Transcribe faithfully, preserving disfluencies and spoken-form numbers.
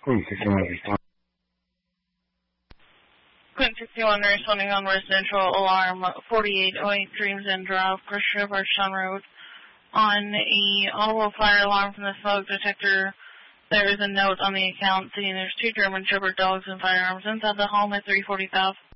Queen sixty-one responding. Queen sixty-one responding on residential alarm forty-eight oh eight Dreams End Drive, First River, Sean Road. On a audible fire alarm from the smoke detector, there is a note on the account saying there's two German Shepherd dogs and firearms inside the home at three forty-five.